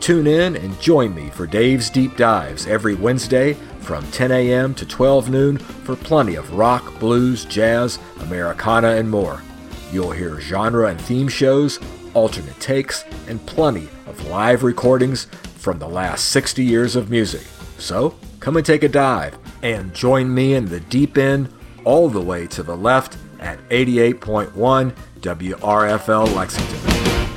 Tune in and join me for Dave's Deep Dives every Wednesday from 10 a.m. to 12 noon for plenty of rock, blues, jazz, Americana, and more. You'll hear genre and theme shows, alternate takes, and plenty of live recordings from the last 60 years of music. So, come and take a dive and join me in the deep end all the way to the left at 88.1 WRFL Lexington.